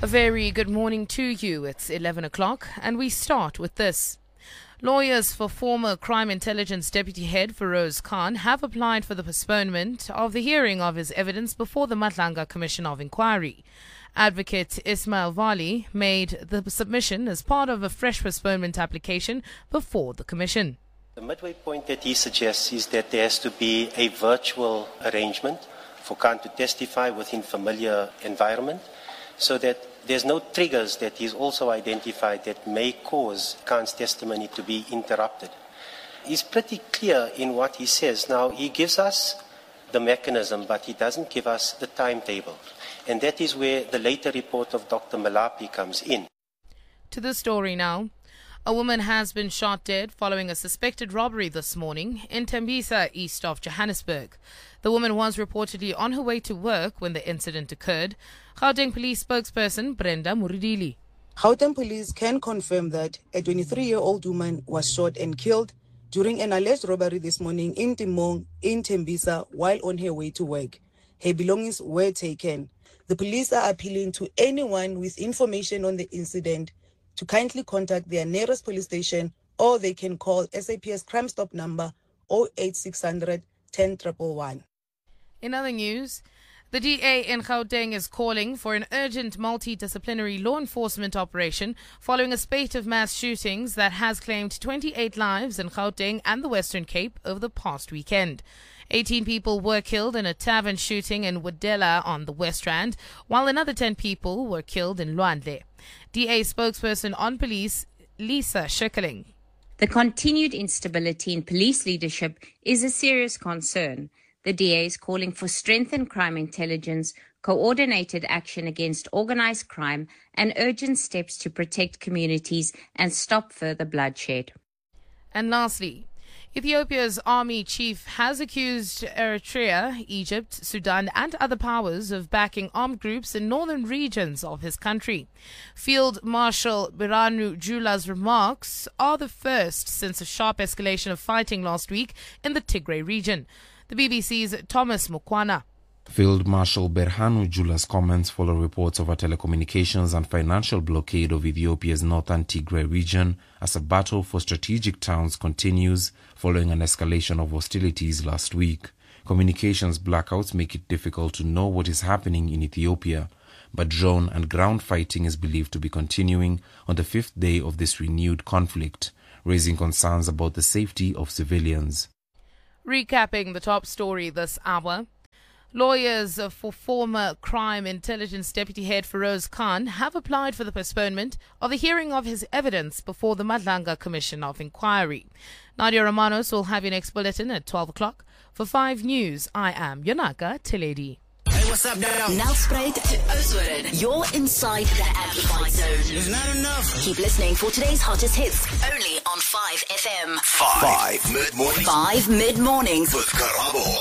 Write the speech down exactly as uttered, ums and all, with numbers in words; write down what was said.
A very good morning to you. It's eleven o'clock and we start with this. Lawyers for former Crime Intelligence Deputy Head Feroz Khan have applied for the postponement of the hearing of his evidence before the Madlanga Commission of Inquiry. Advocate Ismail Vali made the submission as part of a fresh postponement application before the Commission. The midway point that he suggests is that there has to be a virtual arrangement for Khan to testify within familiar environment, so that there's no triggers that he's also identified that may cause Khan's testimony to be interrupted. He's pretty clear in what he says. Now, he gives us the mechanism, but he doesn't give us the timetable. And that is where the later report of Doctor Malapi comes in. To the story now. A woman has been shot dead following a suspected robbery this morning in Tembisa, east of Johannesburg. The woman was reportedly on her way to work when the incident occurred. Gauteng Police spokesperson Brenda Muridili. Gauteng Police can confirm that a twenty-three-year-old woman was shot and killed during an alleged robbery this morning in Timong, in Tembisa, while on her way to work. Her belongings were taken. The police are appealing to anyone with information on the incident to kindly contact their nearest police station, or they can call S A P S Crime Stop number zero eight six hundred, ten one one. In other news, the D A in Gauteng is calling for an urgent multidisciplinary law enforcement operation following a spate of mass shootings that has claimed twenty-eight lives in Gauteng and the Western Cape over the past weekend. eighteen people were killed in a tavern shooting in Woodela on the West Rand, while another ten people were killed in Lwandle. D A spokesperson on police, Lisa Schikkeling. The continued instability in police leadership is a serious concern. The D A is calling for strengthened crime intelligence, coordinated action against organized crime, and urgent steps to protect communities and stop further bloodshed. And lastly, Ethiopia's army chief has accused Eritrea, Egypt, Sudan and other powers of backing armed groups in northern regions of his country. Field Marshal Birhanu Jula's remarks are the first since a sharp escalation of fighting last week in the Tigray region. The B B C's Thomas Mukwana. Field Marshal Birhanu Jula's comments follow reports of a telecommunications and financial blockade of Ethiopia's northern Tigray region as a battle for strategic towns continues following an escalation of hostilities last week. Communications blackouts make it difficult to know what is happening in Ethiopia, but drone and ground fighting is believed to be continuing on the fifth day of this renewed conflict, raising concerns about the safety of civilians. Recapping the top story this hour. Lawyers for former Crime Intelligence Deputy Head Feroz Khan have applied for the postponement of the hearing of his evidence before the Madlanga Commission of Inquiry. Nadia Romanos will have your next bulletin at twelve o'clock. For five News, I am Yonaka Teledi. Hey, what's up, now? Nelspruit to Oudtshoorn. You're inside the amplified zone. It's not enough. Keep listening for today's hottest hits, only on five F M. Five, five mid-mornings. Five mid-mornings. With Karabo.